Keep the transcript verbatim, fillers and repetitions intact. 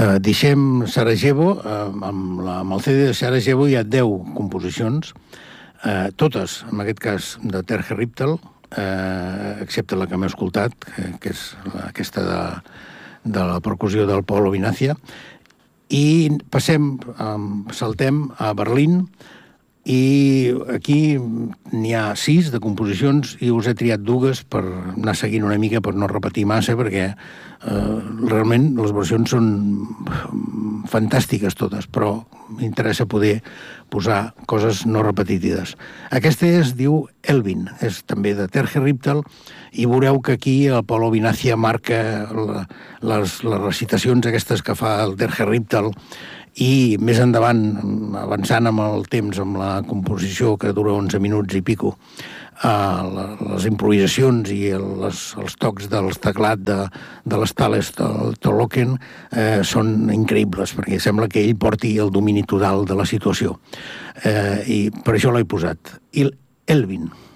Uh, deixem Sarajevo, uh, amb, la, amb el C D de Sarajevo hi ha deu composicions, uh, totes, en aquest cas, de Terje Riptel, uh, excepte la que m'he escoltat, que, que és la, aquesta de, de la percussió del Paolo Vinazia, i passem, um, saltem a Berlín, i aquí n'hi ha sis de composicions i us he triat dues per anar seguint una mica, per no repetir massa, perquè eh, realment les versions són fantàstiques totes, però m'interessa poder posar coses no repetitives. Aquesta es diu Elvin, és també de Terje Riptel, i veureu que aquí el Paolo Vinazia marca la, les, les recitacions aquestes que fa el Terje Riptel, i més endavant, avançant amb el temps, amb la composició que dura onze minuts i pico, eh, les improvisacions i les, els tocs del teclat de, de les Tales Toloken eh, són increïbles, perquè sembla que ell porti el domini total de la situació. Eh, I per això l'he posat. I Elvin.